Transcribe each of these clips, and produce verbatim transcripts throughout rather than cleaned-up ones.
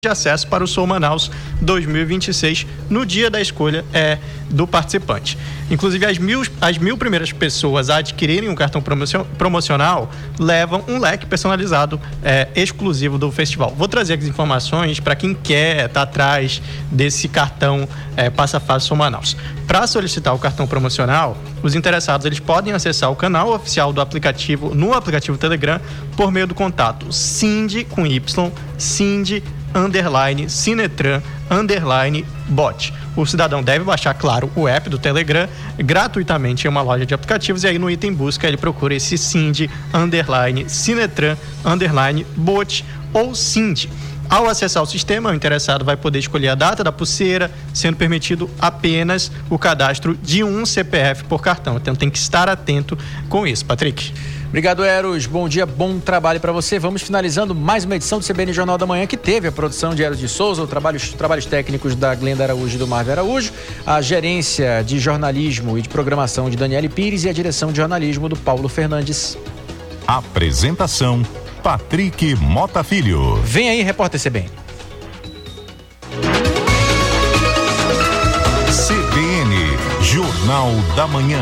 de acesso para o Sou Manaus dois mil e vinte e seis no dia da escolha é, do participante. Inclusive, as mil, as mil primeiras pessoas a adquirirem um cartão promocional levam um leque personalizado é, exclusivo do festival. Vou trazer as informações para quem quer estar atrás desse cartão é, Passa Fácil Sou Manaus. Para solicitar o cartão promocional, os interessados eles podem acessar o canal oficial do aplicativo no aplicativo Telegram por meio do contato Cindy com Y, Cindy underline Cinetran underline bot. O cidadão deve baixar, claro, o app do Telegram gratuitamente em uma loja de aplicativos, e aí no item busca ele procura esse Cindy underline Cinetran underline bot ou Cindy. Ao acessar o sistema, o interessado vai poder escolher a data da pulseira, sendo permitido apenas o cadastro de um C P F por cartão. Então tem que estar atento com isso. Patrick. Obrigado, Eros. Bom dia, bom trabalho para você. Vamos finalizando mais uma edição do C B N Jornal da Manhã, que teve a produção de Eros de Souza, os trabalhos, trabalhos técnicos da Glenda Araújo e do Marvel Araújo, a gerência de jornalismo e de programação de Daniele Pires e a direção de jornalismo do Paulo Fernandes. Apresentação, Patrick Mota Filho. Vem aí, repórter C B N. C B N, Jornal da Manhã.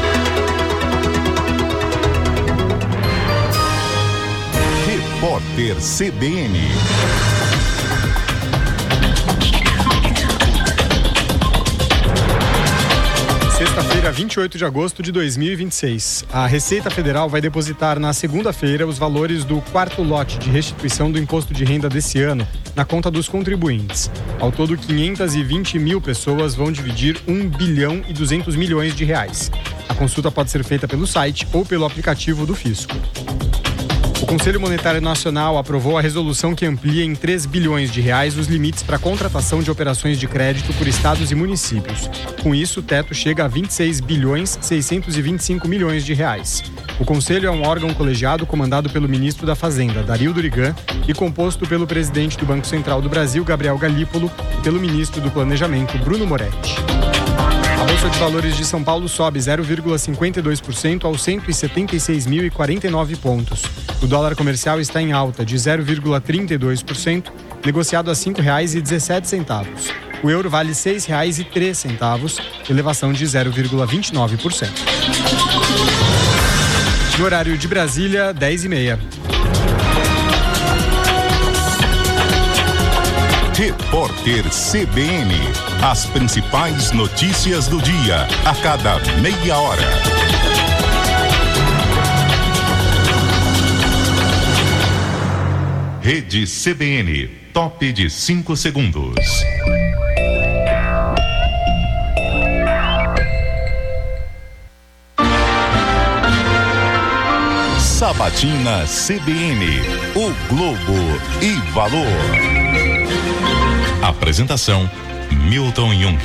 Repórter C B N. Sexta-feira, vinte e oito de agosto de dois mil e vinte e seis. A Receita Federal vai depositar na segunda-feira os valores do quarto lote de restituição do imposto de renda desse ano na conta dos contribuintes. Ao todo, quinhentas e vinte mil pessoas vão dividir um bilhão e duzentos milhões de reais. A consulta pode ser feita pelo site ou pelo aplicativo do Fisco. O Conselho Monetário Nacional aprovou a resolução que amplia em três bilhões de reais os limites para a contratação de operações de crédito por estados e municípios. Com isso, o teto chega a vinte e seis bilhões seiscentos e vinte e cinco milhões de reais. O Conselho é um órgão colegiado comandado pelo ministro da Fazenda, Dario Durigan, e composto pelo presidente do Banco Central do Brasil, Gabriel Galípolo, e pelo ministro do Planejamento, Bruno Moretti. A Bolsa de Valores de São Paulo sobe zero vírgula cinquenta e dois por cento aos cento e setenta e seis mil e quarenta e nove pontos. O dólar comercial está em alta de zero vírgula trinta e dois por cento, negociado a cinco reais e dezessete centavos. O euro vale seis reais e três centavos, elevação de zero vírgula vinte e nove por cento. No horário de Brasília, dez e meia. Repórter C B N. As principais notícias do dia, a cada meia hora. Rede C B N, top de cinco segundos. Sabatina C B N, o Globo e Valor. Apresentação, Milton Jung.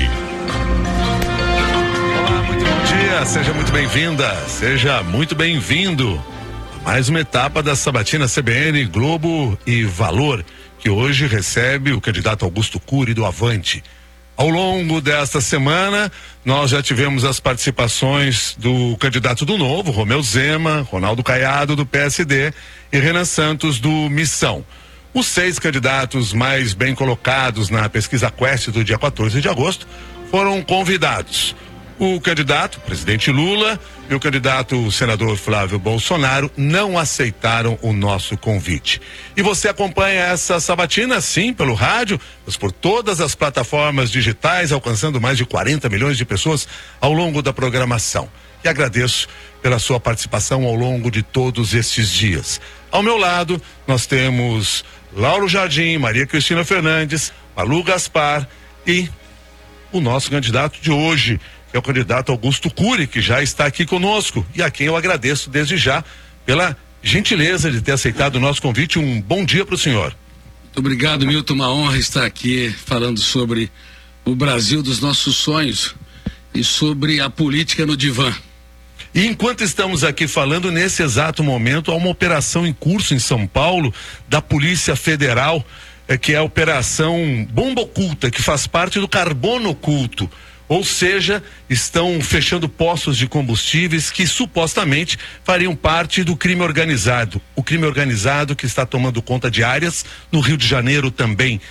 Olá, muito bom dia, seja muito bem-vinda, seja muito bem-vindo. Mais uma etapa da Sabatina C B N, Globo e Valor, que hoje recebe o candidato Augusto Cury do Avante. Ao longo desta semana, nós já tivemos as participações do candidato do Novo, Romeu Zema, Ronaldo Caiado do P S D e Renan Santos do Missão. Os seis candidatos mais bem colocados na pesquisa Quest do dia quatorze de agosto foram convidados. O candidato, presidente Lula, e o candidato, o senador Flávio Bolsonaro, não aceitaram o nosso convite. E você acompanha essa sabatina, sim, pelo rádio, mas por todas as plataformas digitais, alcançando mais de quarenta milhões de pessoas ao longo da programação. E agradeço pela sua participação ao longo de todos estes dias. Ao meu lado, nós temos Lauro Jardim, Maria Cristina Fernandes, Malu Gaspar e o nosso candidato de hoje, que é o candidato Augusto Cury, que já está aqui conosco e a quem eu agradeço desde já pela gentileza de ter aceitado o nosso convite. Um bom dia para o senhor. Muito obrigado, Milton, uma honra estar aqui falando sobre o Brasil dos nossos sonhos e sobre a política no divã. E enquanto estamos aqui falando, nesse exato momento, há uma operação em curso em São Paulo da Polícia Federal, é, que é a Operação Bomba Oculta, que faz parte do Carbono Oculto. Ou seja, estão fechando postos de combustíveis que supostamente fariam parte do crime organizado. O crime organizado que está tomando conta de áreas no Rio de Janeiro também.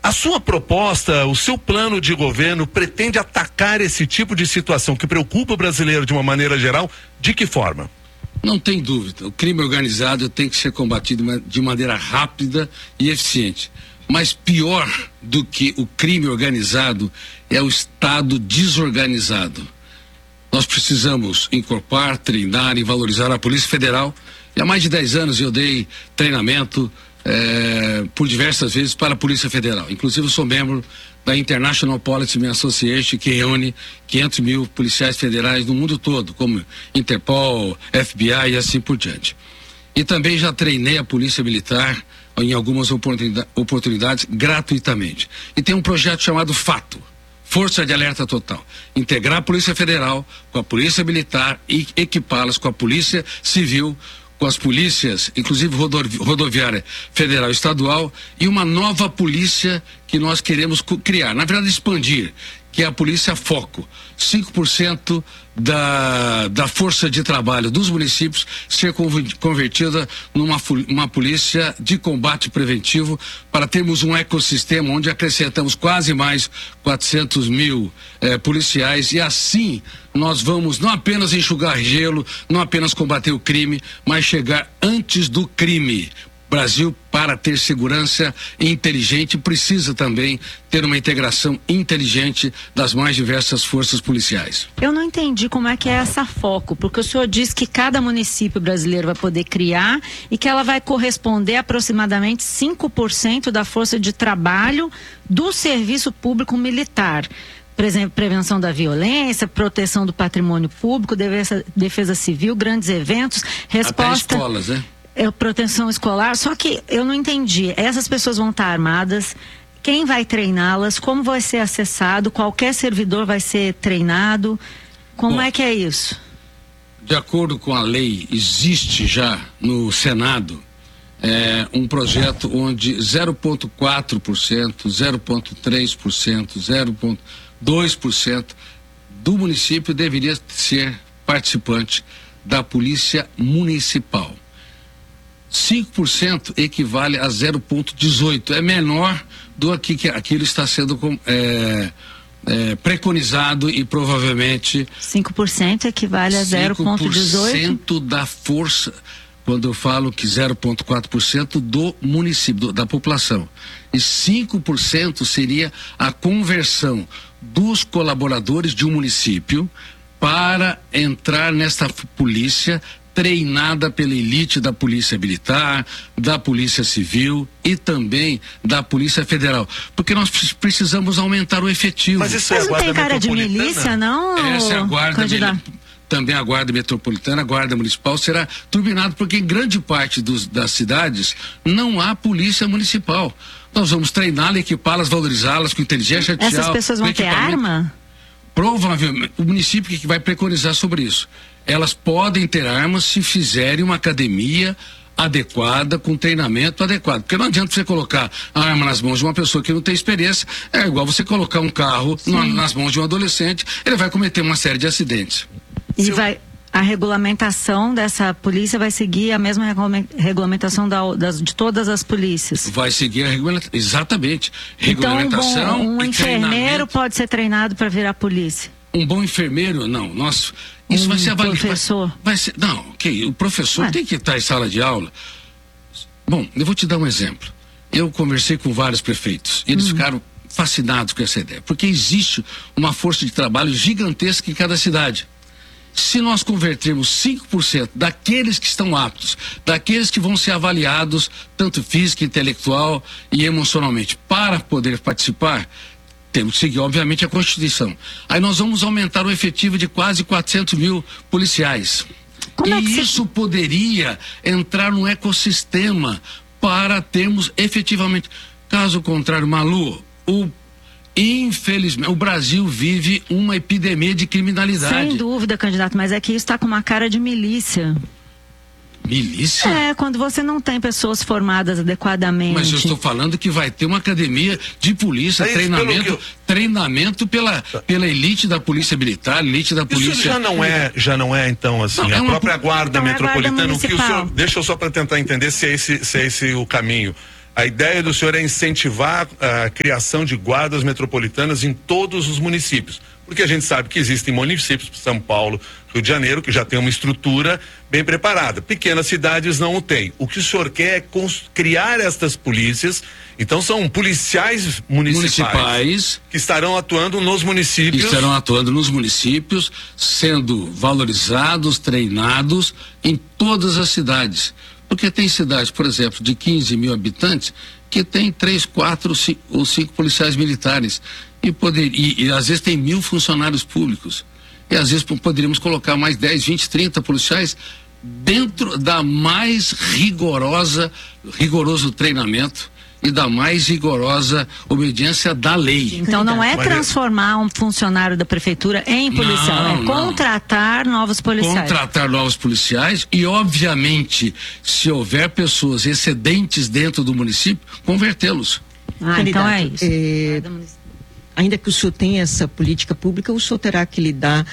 A sua proposta, o seu plano de governo pretende atacar esse tipo de situação que preocupa o brasileiro de uma maneira geral? De que forma? Não tem dúvida, o crime organizado tem que ser combatido de maneira rápida e eficiente. Mas pior do que o crime organizado é o Estado desorganizado. Nós precisamos incorporar, treinar e valorizar a Polícia Federal. E há mais de dez anos eu dei treinamento é, por diversas vezes para a Polícia Federal. Inclusive eu sou membro da International Policing Association, que reúne quinhentos mil policiais federais no mundo todo, como Interpol, F B I e assim por diante. E também já treinei a Polícia Militar em algumas oportunidades, oportunidades gratuitamente. E tem um projeto chamado FATO, Força de Alerta Total. Integrar a Polícia Federal com a Polícia Militar e equipá-las com a Polícia Civil, com as polícias, inclusive rodovi rodoviária federal e estadual, e uma nova polícia que nós queremos criar, na verdade expandir, que é a Polícia Foco. cinco por cento da, da força de trabalho dos municípios ser convertida numa uma polícia de combate preventivo, para termos um ecossistema onde acrescentamos quase mais quatrocentos mil eh, policiais, e assim nós vamos não apenas enxugar gelo, não apenas combater o crime, mas chegar antes do crime. Brasil, para ter segurança inteligente, precisa também ter uma integração inteligente das mais diversas forças policiais. Eu não entendi como é que é essa foco, porque o senhor diz que cada município brasileiro vai poder criar e que ela vai corresponder a aproximadamente cinco por cento da força de trabalho do serviço público militar. Por exemplo, prevenção da violência, proteção do patrimônio público, defesa, defesa civil, grandes eventos, resposta... Até escolas, né? É, proteção escolar, só que eu não entendi. Essas pessoas vão estar armadas, quem vai treiná-las, como vai ser acessado, qualquer servidor vai ser treinado, como Bom, é que é isso? De acordo com a lei, existe já no Senado é, um projeto onde zero vírgula quatro por cento, zero vírgula três por cento, zero vírgula dois por cento do município deveria ser participante da Polícia Municipal. cinco por cento equivale a zero vírgula dezoito, é menor do que, que aquilo está sendo é, é, preconizado, e provavelmente cinco por cento equivale a zero vírgula dezoito? cinco por cento da força, quando eu falo que zero vírgula quatro por cento do município, do, da população, e cinco por cento seria a conversão dos colaboradores de um município para entrar nesta polícia treinada pela elite da Polícia Militar, da Polícia Civil e também da Polícia Federal, porque nós precisamos aumentar o efetivo. Mas isso é a guarda metropolitana? Não tem cara de milícia, não? Essa é a guarda também a guarda metropolitana, a guarda municipal será turbinado, porque em grande parte dos, das cidades não há polícia municipal. Nós vamos treiná-las, equipá-las, valorizá-las com inteligência artificial. Essas pessoas vão ter arma? Provavelmente, o município que vai preconizar sobre isso. Elas podem ter armas se fizerem uma academia adequada, com treinamento adequado. Porque não adianta você colocar a arma nas mãos de uma pessoa que não tem experiência, é igual você colocar um carro no, nas mãos de um adolescente, ele vai cometer uma série de acidentes. E vai, a regulamentação dessa polícia vai seguir a mesma regulamentação da, das, de todas as polícias? Vai seguir a regulamentação, exatamente. Regulamentação. Então, um, um enfermeiro pode ser treinado para virar polícia? Um bom enfermeiro, não. Nós, isso um vai ser avaliado. Professor? Vai, vai ser, não, okay, o professor Ué. tem que estar em sala de aula. Bom, eu vou te dar um exemplo. Eu conversei com vários prefeitos e eles hum. ficaram fascinados com essa ideia, porque existe uma força de trabalho gigantesca em cada cidade. Se nós convertermos cinco por cento daqueles que estão aptos, daqueles que vão ser avaliados, tanto física, intelectual e emocionalmente, para poder participar, temos que seguir, obviamente, a Constituição. Aí nós vamos aumentar o efetivo de quase quatrocentos mil policiais. Como e é que isso se... poderia entrar no ecossistema para termos efetivamente. Caso contrário, Malu, o infelizmente, o Brasil vive uma epidemia de criminalidade. Sem dúvida, candidato, mas é que isso está com uma cara de milícia. Milícia? É, quando você não tem pessoas formadas adequadamente. Mas eu estou falando que vai ter uma academia de polícia, é treinamento, eu... treinamento pela, pela elite da polícia militar, elite da polícia... Isso já não é, já não é então, assim, não, a é própria uma... guarda não metropolitana, é guarda o que o senhor, deixa eu só para tentar entender se é, esse, se é esse o caminho. A ideia do senhor é incentivar a criação de guardas metropolitanas em todos os municípios, porque a gente sabe que existem municípios, São Paulo, Rio de Janeiro, que já tem uma estrutura bem preparada. Pequenas cidades não o têm. O que o senhor quer é criar estas polícias. Então são policiais municipais, municipais que estarão atuando nos municípios. Que estarão atuando nos municípios, sendo valorizados, treinados em todas as cidades. Porque tem cidades, por exemplo, de quinze mil habitantes, que tem três, quatro cinco, ou cinco policiais militares. E, poder, e, e às vezes tem mil funcionários públicos. E às vezes poderíamos colocar mais dez, vinte, trinta policiais dentro da mais rigorosa, rigoroso treinamento e da mais rigorosa obediência da lei. Então não é transformar um funcionário da prefeitura em policial, não, é contratar não. novos policiais. Contratar novos policiais e, obviamente, se houver pessoas excedentes dentro do município, convertê-los. Ah, então é isso. É, ainda que o senhor tenha essa política pública, o senhor terá que lidar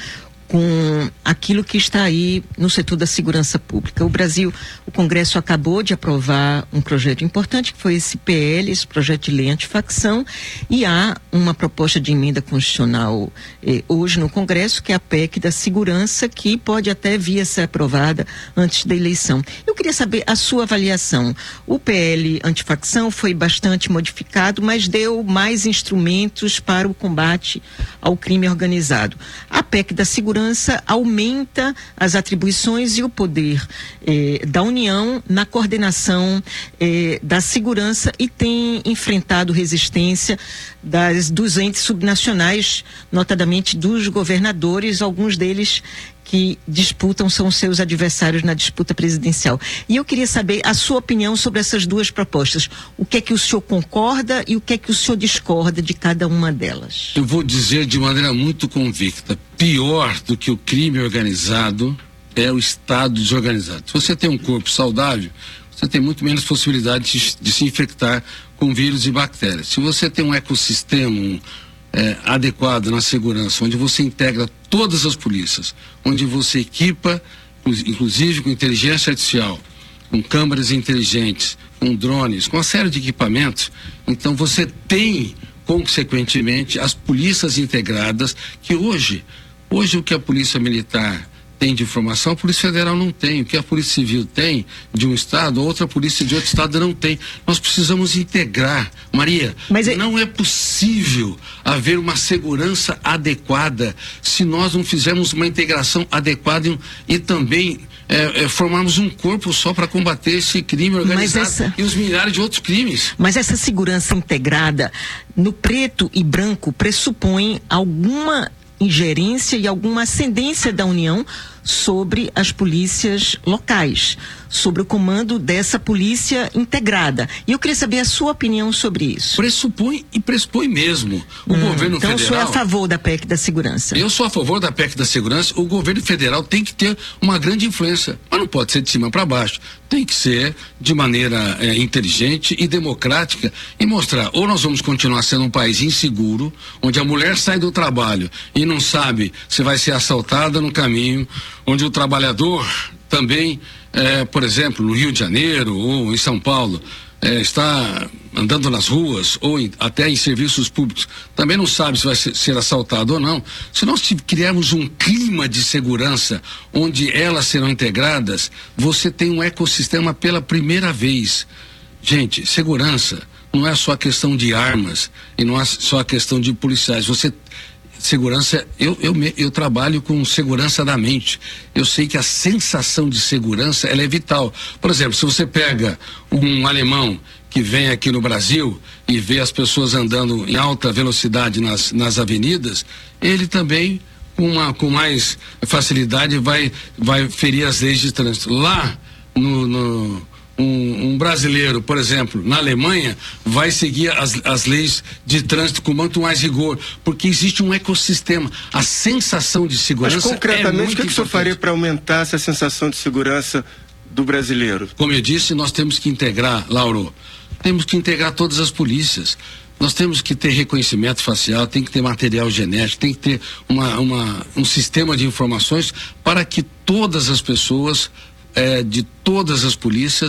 com aquilo que está aí no setor da segurança pública. O Brasil, o Congresso acabou de aprovar um projeto importante, que foi esse P L, esse projeto de lei antifacção, e há uma proposta de emenda constitucional eh, hoje no Congresso, que é a P E C da segurança, que pode até vir a ser aprovada antes da eleição. Eu queria saber a sua avaliação. O P L antifacção foi bastante modificado, mas deu mais instrumentos para o combate ao crime organizado. A P E C da segurança aumenta as atribuições e o poder eh, da União na coordenação eh, da segurança e tem enfrentado resistência das, dos entes subnacionais, notadamente dos governadores, alguns deles que disputam, são seus adversários na disputa presidencial. E eu queria saber a sua opinião sobre essas duas propostas. O que é que o senhor concorda e o que é que o senhor discorda de cada uma delas? Eu vou dizer de maneira muito convicta, pior do que o crime organizado é o Estado desorganizado. Se você tem um corpo saudável, você tem muito menos possibilidade de, de se infectar com vírus e bactérias. Se você tem um ecossistema, um É, adequado na segurança, onde você integra todas as polícias, onde você equipa, inclusive com inteligência artificial, com câmeras inteligentes, com drones, com uma série de equipamentos, então você tem, consequentemente, as polícias integradas, que hoje, hoje o que a Polícia Militar tem de informação, a Polícia Federal não tem. O que a Polícia Civil tem de um estado, a outra polícia de outro estado não tem. Nós precisamos integrar. Maria, Mas é... não é possível haver uma segurança adequada se nós não fizermos uma integração adequada e, e também é, é, formarmos um corpo só para combater esse crime organizado essa... e os milhares de outros crimes. Mas essa segurança integrada no preto e branco pressupõe alguma ingerência e alguma ascendência da União sobre as polícias locais, sobre o comando dessa polícia integrada. E eu queria saber a sua opinião sobre isso. Pressupõe e pressupõe mesmo. O hum, governo então federal... Então o senhor é a favor da P E C da segurança? Eu sou a favor da P E C da segurança. O governo federal tem que ter uma grande influência, mas não pode ser de cima para baixo. Tem que ser de maneira é, inteligente e democrática e mostrar, ou nós vamos continuar sendo um país inseguro, onde a mulher sai do trabalho e não sabe se vai ser assaltada no caminho, onde o trabalhador também, é, por exemplo, no Rio de Janeiro ou em São Paulo, é, está andando nas ruas ou em, até em serviços públicos, também não sabe se vai ser, ser assaltado ou não. Se nós criarmos um clima de segurança onde elas serão integradas, você tem um ecossistema pela primeira vez. Gente, segurança não é só a questão de armas e não é só a questão de policiais. Você Segurança, eu, eu, eu trabalho com segurança da mente. Eu sei que a sensação de segurança, ela é vital. Por exemplo, se você pega um alemão que vem aqui no Brasil e vê as pessoas andando em alta velocidade nas, nas avenidas, ele também, com, uma, com mais facilidade, vai, vai ferir as leis de trânsito. Lá, no... no Um, um brasileiro, por exemplo, na Alemanha, vai seguir as, as leis de trânsito com muito mais rigor, porque existe um ecossistema. A sensação de segurança. Mas concretamente, é o que, que o senhor faria para aumentar essa sensação de segurança do brasileiro? Como eu disse, nós temos que integrar, Lauro, temos que integrar todas as polícias. Nós temos que ter reconhecimento facial, tem que ter material genético, tem que ter uma, uma, um sistema de informações para que todas as pessoas É, de todas as polícias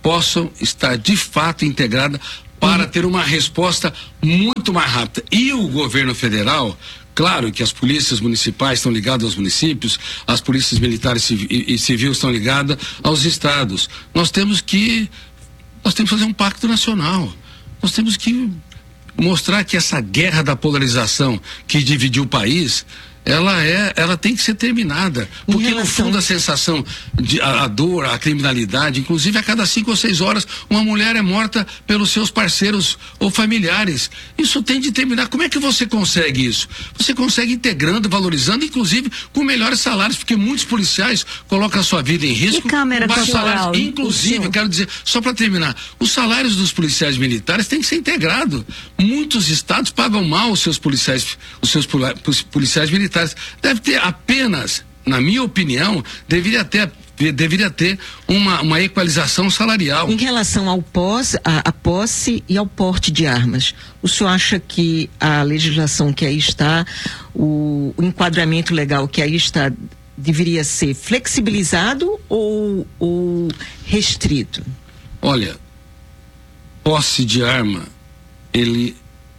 possam estar de fato integradas para ter uma resposta muito mais rápida. E o governo federal, claro que as polícias municipais estão ligadas aos municípios, as polícias militares e civis estão ligadas aos estados. Nós temos que nós temos que fazer um pacto nacional. Nós temos que mostrar que essa guerra da polarização que dividiu o país, ela é, ela tem que ser terminada, porque relação... no fundo a sensação de a, a dor, a criminalidade, inclusive a cada cinco ou seis horas uma mulher é morta pelos seus parceiros ou familiares. Isso tem de terminar. Como é que você consegue isso? Você consegue integrando, valorizando, inclusive com melhores salários, porque muitos policiais colocam a sua vida em risco. E câmera com baixos salários. Inclusive, eu quero dizer, só para terminar, os salários dos policiais militares têm que ser integrados. Muitos estados pagam mal os seus policiais, os seus policiais militares. Deve ter apenas, na minha opinião, deveria ter, deveria ter uma, uma equalização salarial. Em relação ao pós, a, a posse e ao porte de armas, o senhor acha que a legislação que aí está, o, o enquadramento legal que aí está, deveria ser flexibilizado ou, ou restrito? Olha, posse de arma, ele,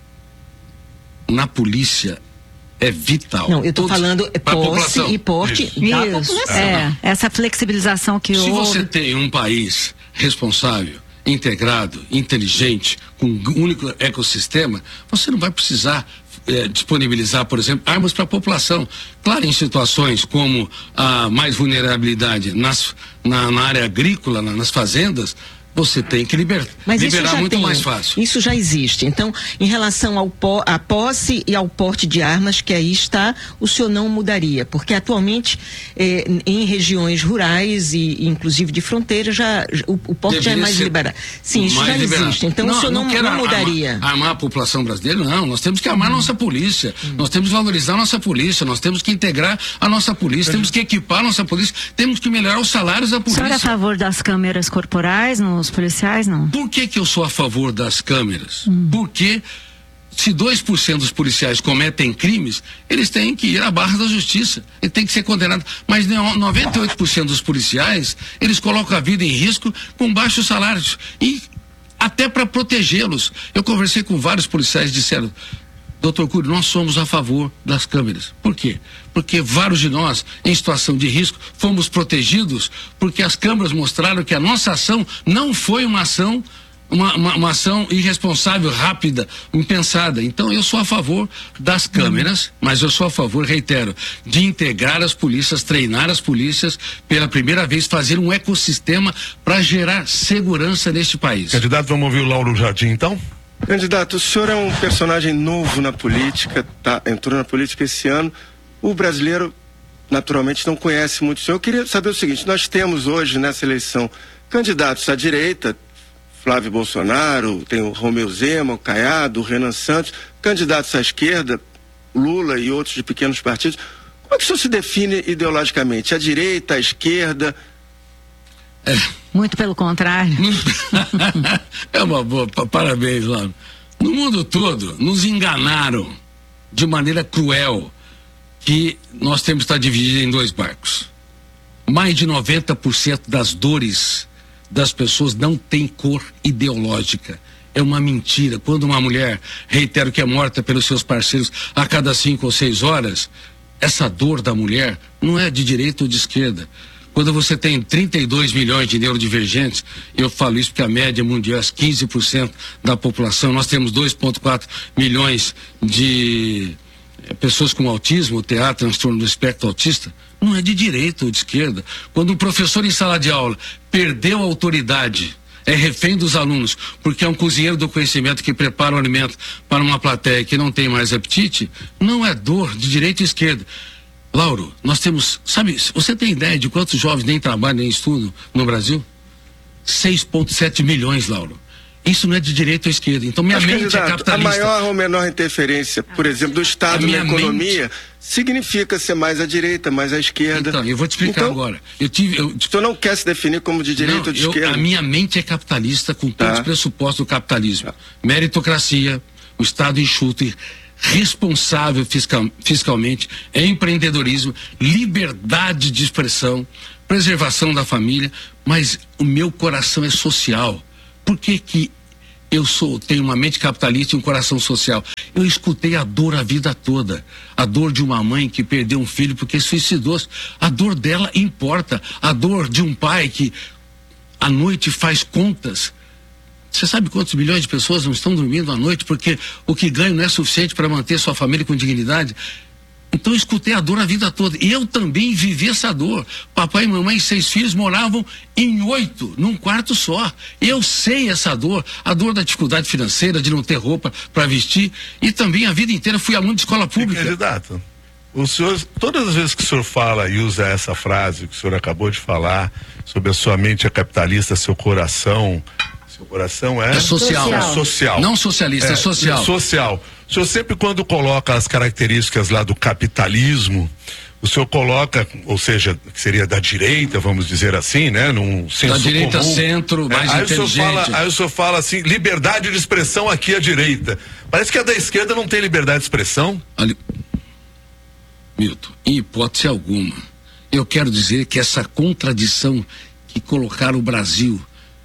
na polícia, é vital. Não, eu estou falando é posse e porte Isso. da Isso. população. É, essa flexibilização que Se houve... você tem um país responsável, integrado, inteligente, com um único ecossistema, você não vai precisar é, disponibilizar, por exemplo, armas para a população. Claro, em situações como a mais vulnerabilidade nas, na, na área agrícola, na, nas fazendas, você tem que liber, Mas liberar isso já muito tem, mais fácil. Isso já existe. Então, em relação ao po, à posse e ao porte de armas, que aí está, o senhor não mudaria? Porque atualmente, eh, em regiões rurais e inclusive de fronteira, já, o, o porte já é mais liberado. Sim, isso já liberado. existe. Então, não, o senhor não, não, não mudaria? Armar, armar a população brasileira? Não, nós temos que armar hum. nossa polícia. Hum. Nós temos que valorizar a nossa polícia. Nós temos que integrar a nossa polícia. Temos que equipar a nossa polícia. Temos que melhorar os salários da polícia. O senhor é a favor das câmeras corporais nos policiais, não? Por que que eu sou a favor das câmeras? Hum. Porque se dois por cento dos policiais cometem crimes, eles têm que ir à barra da justiça. Ele tem que ser condenado. Mas noventa e oito por cento dos policiais, eles colocam a vida em risco com baixos salários. E até para protegê-los. Eu conversei com vários policiais e disseram: doutor Cury, nós somos a favor das câmeras. Por quê? Porque vários de nós, em situação de risco, fomos protegidos porque as câmeras mostraram que a nossa ação não foi uma ação, uma, uma, uma ação irresponsável, rápida, impensada. Então eu sou a favor das câmeras, mas eu sou a favor, reitero, de integrar as polícias, treinar as polícias, pela primeira vez fazer um ecossistema para gerar segurança neste país. Candidato, vamos ouvir o Lauro Jardim, então? Candidato, o senhor é um personagem novo na política, tá? Entrou na política esse ano. O brasileiro, naturalmente, não conhece muito o senhor. Eu queria saber o seguinte: nós temos hoje, nessa eleição, candidatos à direita, Flávio Bolsonaro, tem o Romeu Zema, o Caiado, o Renan Santos, candidatos à esquerda, Lula e outros de pequenos partidos. Como é que o senhor se define ideologicamente? A direita, a esquerda? É. Muito pelo contrário. É uma boa, parabéns, Lauro. No mundo todo, nos enganaram de maneira cruel que nós temos que estar divididos em dois barcos. Mais de noventa por cento das dores das pessoas não tem cor ideológica. É uma mentira. Quando uma mulher, reitero, que é morta pelos seus parceiros a cada cinco ou seis horas, essa dor da mulher não é de direita ou de esquerda. Quando você tem trinta e dois milhões de neurodivergentes, eu falo isso porque a média mundial é quinze por cento da população, nós temos dois vírgula quatro milhões de pessoas com autismo, T A, transtorno do espectro autista, não é de direita ou de esquerda. Quando um professor em sala de aula perdeu a autoridade, é refém dos alunos, porque é um cozinheiro do conhecimento que prepara o alimento para uma plateia que não tem mais apetite, não é dor de direita ou esquerda. Lauro, nós temos, sabe, você tem ideia de quantos jovens nem trabalham nem estudam no Brasil? seis vírgula sete milhões, Lauro. Isso não é de direita ou esquerda. Então minha Mas, mente é capitalista. A maior ou menor interferência, por exemplo, do Estado na economia, mente... significa ser mais à direita, mais à esquerda. Então, eu vou te explicar então, agora. Eu tive, eu... O senhor não quer se definir como de direita não, ou de eu, esquerda? A minha mente é capitalista com todos tá. os pressupostos do capitalismo. Tá. Meritocracia, o Estado enxuto e responsável fiscal, fiscalmente, empreendedorismo, liberdade de expressão, preservação da família, mas o meu coração é social. Por que que eu sou, tenho uma mente capitalista e um coração social? Eu escutei a dor a vida toda. A dor de uma mãe que perdeu um filho porque suicidou-se. A dor dela importa. A dor de um pai que à noite faz contas. Você sabe quantos milhões de pessoas não estão dormindo à noite porque o que ganham não é suficiente para manter sua família com dignidade? Então eu escutei a dor a vida toda. E eu também vivi essa dor. Papai e mamãe e seis filhos moravam em oito, num quarto só. Eu sei essa dor. A dor da dificuldade financeira, de não ter roupa para vestir. E também a vida inteira fui aluno de escola pública. Candidato, o senhor, todas as vezes que o senhor fala e usa essa frase que o senhor acabou de falar, sobre a sua mente é capitalista, seu coração... Seu coração é... É social. É social. Não socialista, é, é social. É social. O senhor sempre, quando coloca as características lá do capitalismo, o senhor coloca, ou seja, que seria da direita, vamos dizer assim, né? Num senso da direita, comum. Centro, mais é, aí inteligente. O senhor fala, aí o senhor fala assim, liberdade de expressão aqui à direita. Parece que a da esquerda não tem liberdade de expressão. Ali... Milton, em hipótese alguma, eu quero dizer que essa contradição que colocaram o Brasil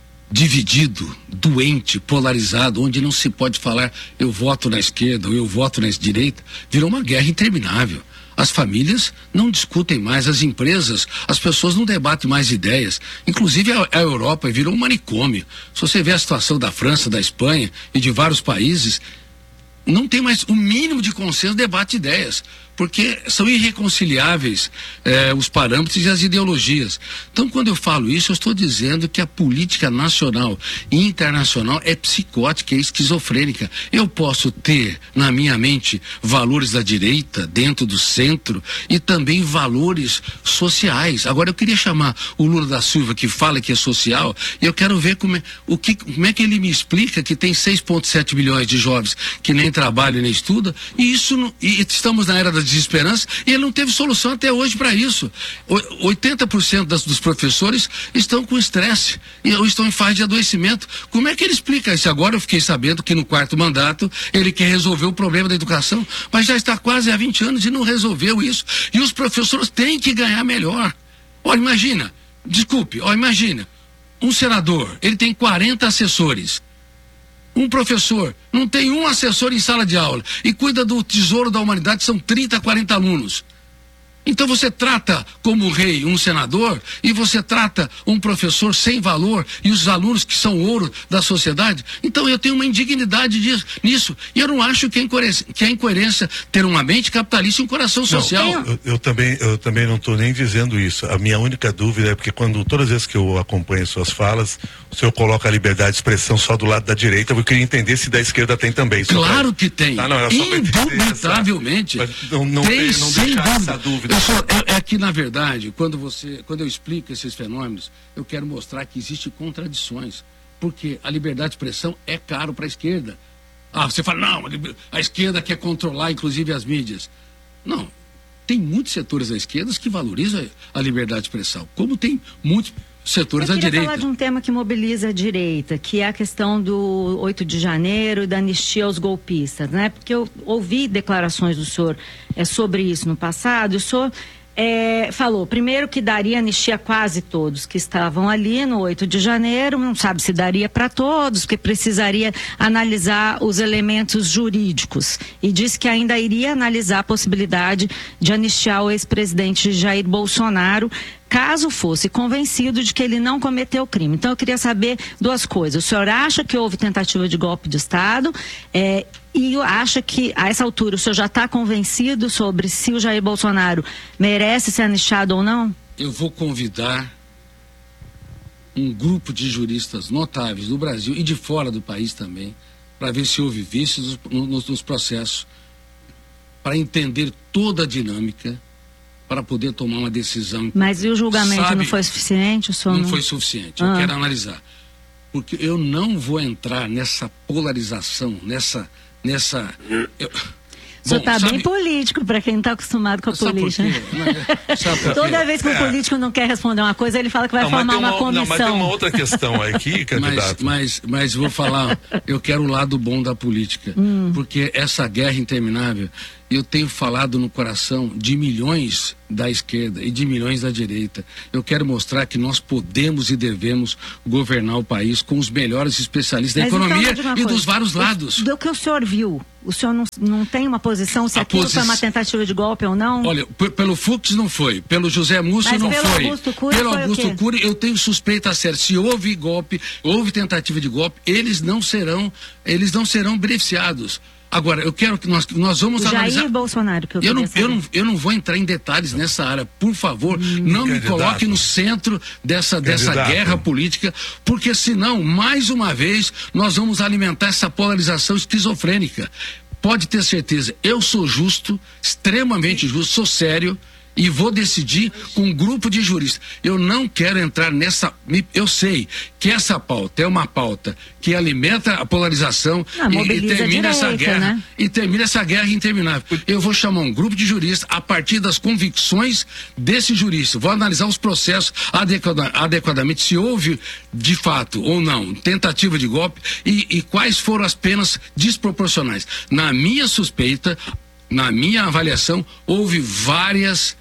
dividido, doente, polarizado, onde não se pode falar eu voto na esquerda ou eu voto na direita, virou uma guerra interminável. As famílias não discutem mais, as empresas, as pessoas não debatem mais ideias. Inclusive a, a Europa virou um manicômio. Se você vê a situação da França, da Espanha e de vários países, não tem mais o mínimo de consenso, debate ideias, porque são irreconciliáveis eh, os parâmetros e as ideologias. Então, quando eu falo isso, eu estou dizendo que a política nacional e internacional é psicótica, é esquizofrênica. Eu posso ter na minha mente valores da direita, dentro do centro, e também valores sociais. Agora, eu queria chamar o Lula da Silva, que fala que é social, e eu quero ver como é, o que, como é que ele me explica que tem seis vírgula sete milhões de jovens que nem trabalham nem estudam, e isso não, e estamos na era da desesperança, e ele não teve solução até hoje para isso. oitenta por cento das, dos professores estão com estresse ou estão em fase de adoecimento. Como é que ele explica isso? Agora eu fiquei sabendo que no quarto mandato ele quer resolver o problema da educação, mas já está quase há vinte anos e não resolveu isso. E os professores têm que ganhar melhor. Olha, imagina, desculpe, olha, imagina, um senador, ele tem quarenta assessores. Um professor não tem um assessor em sala de aula e cuida do tesouro da humanidade, são trinta, quarenta alunos. Então você trata como rei um senador e você trata um professor sem valor e os alunos que são ouro da sociedade. Então eu tenho uma indignidade disso, nisso. E eu não acho que é incoerência, que é incoerência ter uma mente capitalista e um coração social. Não, eu, eu também eu também não estou nem dizendo isso. A minha única dúvida é porque quando todas as vezes que eu acompanho suas falas, o senhor coloca a liberdade de expressão só do lado da direita. Eu queria entender se da esquerda tem também. Claro pra... que tem. Tá, não, era só indubitavelmente. Essa... Não, não, tem, tem, não deixar dúvida. essa dúvida. Eu sou, é, é que, na verdade, quando, você, quando eu explico esses fenômenos, eu quero mostrar que existem contradições. Porque a liberdade de expressão é caro para a esquerda. Ah, você fala, não, a esquerda quer controlar, inclusive, as mídias. Não, tem muitos setores da esquerda que valorizam a liberdade de expressão, como tem muitos setores da direita. Eu queria falar de um tema que mobiliza a direita, que é a questão do oito de janeiro e da anistia aos golpistas, né? Porque eu ouvi declarações do senhor é, sobre isso no passado, e o senhor é, falou, primeiro, que daria anistia a quase todos que estavam ali no oito de janeiro, não sabe se daria para todos, porque precisaria analisar os elementos jurídicos, e disse que ainda iria analisar a possibilidade de anistiar o ex-presidente Jair Bolsonaro, caso fosse convencido de que ele não cometeu crime. Então eu queria saber duas coisas. O senhor acha que houve tentativa de golpe de Estado? É, e acha que, a essa altura, o senhor já está convencido sobre se o Jair Bolsonaro merece ser anistiado ou não? Eu vou convidar um grupo de juristas notáveis do Brasil e de fora do país também, para ver se houve vícios nos, nos processos, para entender toda a dinâmica, para poder tomar uma decisão. Mas e o julgamento Sabe, não foi suficiente? O senhor não, não foi suficiente. Ah. Eu quero analisar. Porque eu não vou entrar nessa polarização, nessa... nessa eu... O senhor está bem político para quem não está acostumado com a Sabe política. Por Sabe por Toda vez que o político não quer responder uma coisa, ele fala que vai não, formar uma, uma comissão. Não, mas tem uma outra questão aqui, candidato. Mas, mas, mas vou falar, eu quero o lado bom da política. Hum. Porque essa guerra interminável, eu tenho falado no coração de milhões da esquerda e de milhões da direita. Eu quero mostrar que nós podemos e devemos governar o país com os melhores especialistas Mas da economia então, e coisa, dos vários lados. Do que o senhor viu, o senhor não, não tem uma posição se A aquilo posi... foi uma tentativa de golpe ou não? Olha, pelo Fux não foi, pelo José Múcio Mas não pelo foi. Augusto Cury pelo foi Augusto o quê? Cury eu tenho suspeita certa. Se houve golpe, houve tentativa de golpe, eles não serão, eles não serão beneficiados. Agora, eu quero que nós, nós vamos o Jair analisar... Bolsonaro, que eu, eu, não, saber. eu, não, eu não vou entrar em detalhes nessa área, por favor, hum, não me candidato. coloque no centro dessa, dessa guerra política, porque senão, mais uma vez, nós vamos alimentar essa polarização esquizofrênica. Pode ter certeza, eu sou justo, extremamente justo, sou sério, e vou decidir com um grupo de juristas. Eu não quero entrar nessa... Eu sei que essa pauta é uma pauta que alimenta a polarização ah, e, e termina direita, essa guerra, né? E termina essa guerra interminável. Eu vou chamar um grupo de juristas a partir das convicções desse jurista. Vou analisar os processos adequada, adequadamente, se houve de fato ou não tentativa de golpe e, e quais foram as penas desproporcionais. Na minha suspeita, na minha avaliação, houve várias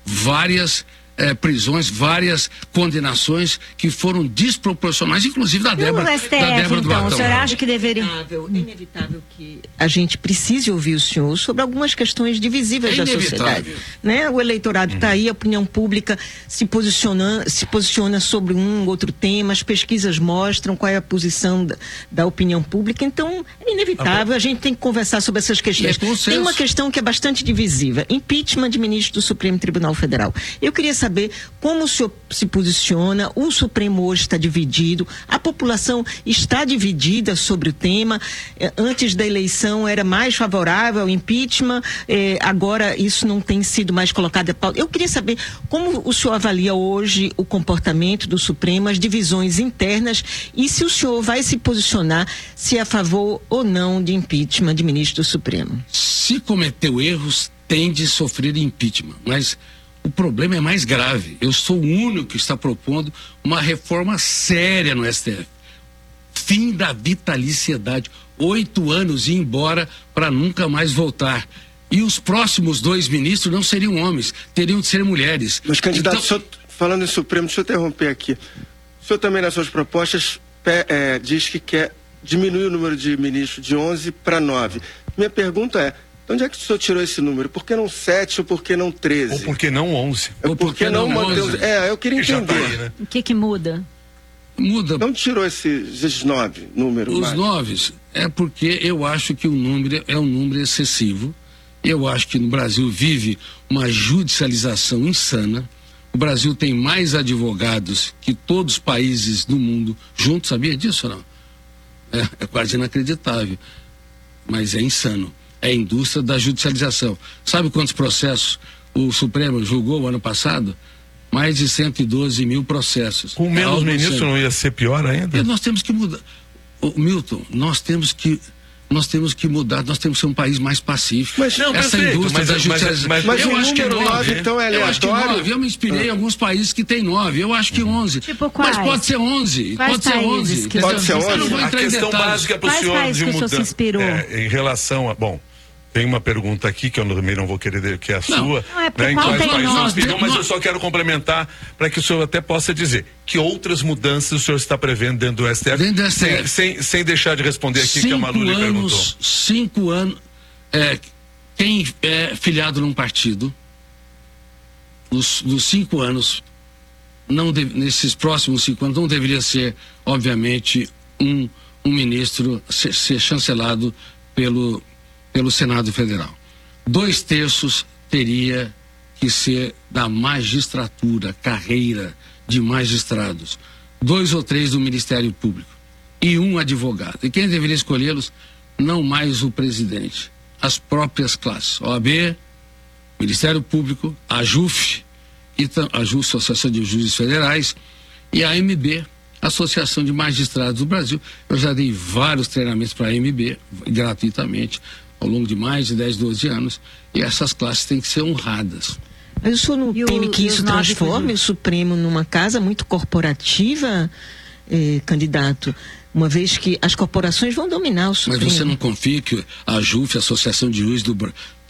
várias eh, prisões, várias condenações que foram desproporcionais, inclusive da Débora, S T F, da Débora então, Duarte. o senhor acha que deveria... É inevitável que a gente precise ouvir o senhor sobre algumas questões divisíveis é da sociedade. Né? O eleitorado está aí, a opinião pública se posiciona, se posiciona sobre um outro tema, as pesquisas mostram qual é a posição da, da opinião pública, então é inevitável, a gente tem que conversar sobre essas questões. Tem uma questão que é bastante divisiva, impeachment de ministro do Supremo Tribunal Federal. Eu queria saber como o senhor se posiciona, o Supremo hoje está dividido, a população está dividida sobre o tema, antes da eleição era mais favorável ao impeachment, eh, agora isso não tem sido mais colocado em pauta. Eu queria saber como o senhor avalia hoje o comportamento do Supremo, as divisões internas e se o senhor vai se posicionar se é a favor ou não de impeachment de ministro do Supremo. Se cometeu erros, tem de sofrer impeachment, mas o problema é mais grave. Eu sou o único que está propondo uma reforma séria no S T F. Fim da vitaliciedade. Oito anos e ir embora para nunca mais voltar. E os próximos dois ministros não seriam homens, teriam de ser mulheres. Mas, candidato, então... senhor, falando em Supremo, deixa eu interromper aqui. O senhor também, nas suas propostas, pé, é, diz que quer diminuir o número de ministros de onze para nove. Minha pergunta é, onde é que o senhor tirou esse número? Por que não sete ou por que não treze? Ou por que não onze? Ou por que não manter os... É, eu queria que entender. Tá aí, né? O que que muda? Muda. Não tirou esses, esses nove números? Os mais? nove é porque eu acho que o número é um número excessivo. Eu acho que no Brasil vive uma judicialização insana. O Brasil tem mais advogados que todos os países do mundo juntos, sabia disso ou não? É, é quase inacreditável. Mas é insano. É a indústria da judicialização. Sabe quantos processos o Supremo julgou o ano passado? Mais de cento e doze mil processos. Com menos ministro não ia ser pior ainda? E nós temos que mudar. Ô, Milton, nós temos que nós temos que mudar, nós temos que ser um país mais pacífico. Mas, não, Essa perfeito, indústria mas, da mas, judicialização. mas, mas, mas eu o acho que é número nove, então, é aleatório? Eu acho que nove. Eu me inspirei em alguns países que tem nove. Eu acho que onze. Tipo quais? Mas pode ser onze. Quais pode ser onze. que Pode ser onze. Eu não vou A entrar em questão detalhes. básica para o Quais senhor países de que o senhor se mudança. inspirou? É, em relação a... Bom, tem uma pergunta aqui que eu também não vou querer que é a Não. sua. Não, é porque Né, em qual quais tem países nove? não inspirou, mas Nós- eu só quero complementar para que o senhor até possa dizer que outras mudanças o senhor está prevendo dentro do S T F, Dentro do S T F. Sem, sem, sem deixar de responder aqui cinco que a Malu lhe perguntou. anos, cinco anos. É, quem é filiado num partido, nos, nos cinco anos, não deve, nesses próximos cinco anos, não deveria ser, obviamente, um, um ministro ser, ser chancelado pelo, pelo Senado Federal. Dois terços teria que ser da magistratura, carreira de magistrados. Dois ou três do Ministério Público. E um advogado. E quem deveria escolhê-los? Não mais o presidente. As próprias classes. O A B, Ministério Público, a JUF, e a JUF, Associação de Juízes Federais, e a A M B, Associação de Magistrados do Brasil. Eu já dei vários treinamentos para a A M B, gratuitamente, ao longo de mais de dez, doze anos, e essas classes têm que ser honradas. Mas o senhor não E o- teme que e isso os nove transforme fugidos? o Supremo numa casa muito corporativa, eh, candidato? Uma vez que as corporações vão dominar o Mas Supremo. você não confia que a JUF, a Associação de Juízes do, Bra-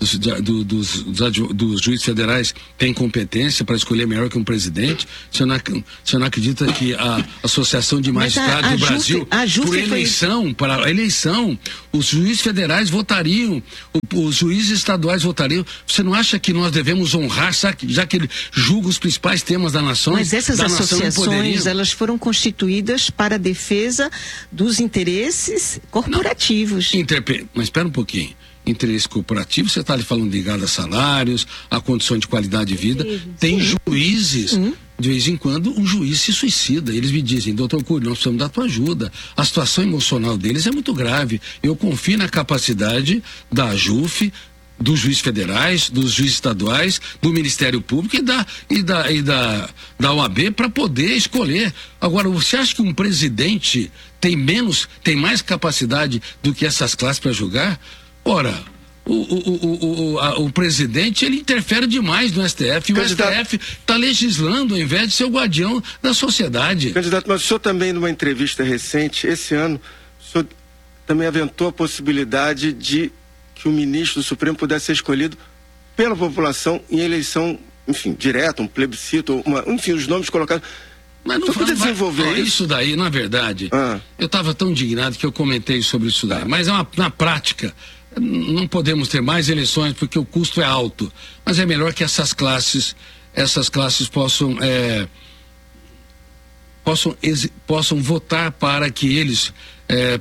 dos, do, dos, dos, dos juízes federais têm competência para escolher melhor que um presidente? O senhor não, o senhor não acredita que a Associação de Magistrados do Brasil, a Jufe por eleição, foi... para a eleição, os juízes federais votariam, os juízes estaduais votariam? Você não acha que nós devemos honrar, já que ele julga os principais temas da nação? Mas essas associações, elas foram constituídas para a defesa dos interesses corporativos. Não, interpe... Mas espera um pouquinho. Interesse corporativo, você está ali falando ligado a salários, a condição de qualidade de vida. Sim. Tem Sim. juízes, Sim. de vez em quando, um juiz se suicida. Eles me dizem, doutor Cury, nós precisamos da tua ajuda. A situação emocional deles é muito grave. Eu confio na capacidade da Jufe, dos juízes federais, dos juízes estaduais, do Ministério Público e da, e da, e da, da O A B para poder escolher. Agora, você acha que um presidente tem menos, tem mais capacidade do que essas classes para julgar? Ora, o, o, o, o, a, o presidente, ele interfere demais no S T F, e Candidato... o S T F está legislando ao invés de ser o guardião da sociedade. Candidato, mas o senhor também, numa entrevista recente, esse ano, o senhor também aventou a possibilidade de que o ministro do Supremo pudesse ser escolhido pela população em eleição, enfim, direta, um plebiscito, uma, enfim, os nomes colocados. Mas não pode desenvolver vai, isso? Isso daí, na verdade, ah. eu estava tão indignado que eu comentei sobre isso daí. Mas é uma, na prática, não podemos ter mais eleições porque o custo é alto. Mas é melhor que essas classes, essas classes possam, é, possam, possam votar para que eles, é,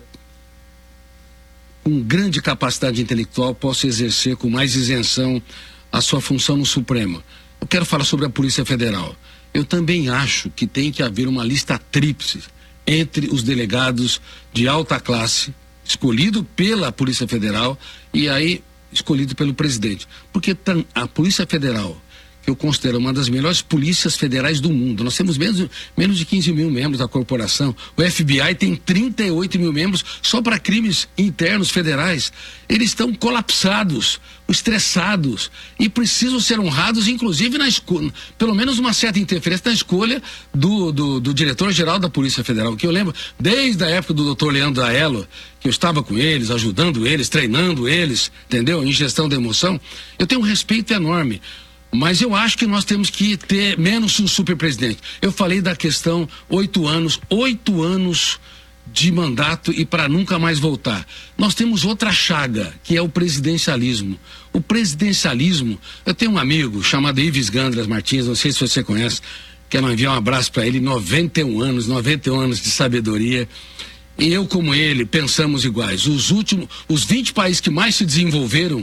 com grande capacidade intelectual, possam exercer com mais isenção a sua função no Supremo. Eu quero falar sobre a Polícia Federal. Eu também acho que tem que haver uma lista tríplice entre os delegados de alta classe, escolhido pela Polícia Federal, e aí escolhido pelo presidente. Porque a Polícia Federal, que eu considero uma das melhores polícias federais do mundo, nós temos menos, menos de quinze mil membros da corporação, o F B I tem trinta e oito mil membros só para crimes internos federais. Eles estão colapsados, estressados, e precisam ser honrados, inclusive na escolha, pelo menos uma certa interferência na escolha do, do, do diretor-geral da Polícia Federal, que eu lembro desde a época do doutor Leandro Aello, que eu estava com eles, ajudando eles, treinando eles, entendeu? Em gestão da emoção. Eu tenho um respeito enorme. Mas eu acho que nós temos que ter menos um superpresidente. Eu falei da questão oito anos, oito anos de mandato e para nunca mais voltar. Nós temos outra chaga, que é o presidencialismo. O presidencialismo, eu tenho um amigo chamado Ives Gandras Martins, não sei se você conhece, quero enviar um abraço para ele, noventa e um anos, noventa e um anos de sabedoria. E eu, como ele, pensamos iguais. Os últimos, os vinte países que mais se desenvolveram,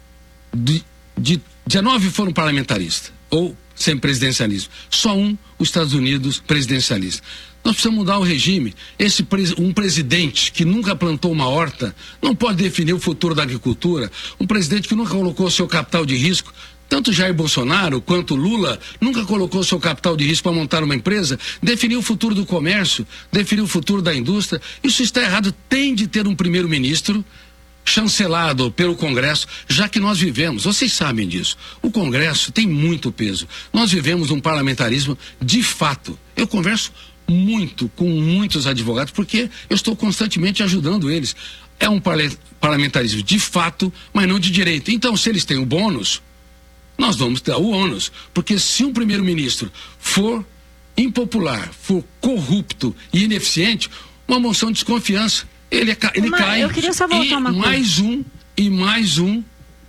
de, de dezenove foram parlamentaristas, ou sem presidencialismo. Só um, os Estados Unidos, presidencialista. Nós precisamos mudar o regime. Esse um presidente que nunca plantou uma horta não pode definir o futuro da agricultura. Um presidente que nunca colocou seu capital de risco. Tanto Jair Bolsonaro quanto Lula nunca colocou seu capital de risco para montar uma empresa, definir o futuro do comércio, definir o futuro da indústria. Isso está errado. Tem de ter um primeiro-ministro chancelado pelo Congresso, já que nós vivemos, vocês sabem disso, o Congresso tem muito peso. Nós vivemos um parlamentarismo de fato. Eu converso muito com muitos advogados, porque eu estou constantemente ajudando eles. É um parlamentarismo de fato, mas não de direito. Então, se eles têm o bônus, nós vamos ter o ônus. Porque se um primeiro-ministro for impopular, for corrupto e ineficiente, uma moção de desconfiança, ele, ele Mas cai. Eu queria só voltar e uma coisa. mais um, e mais um,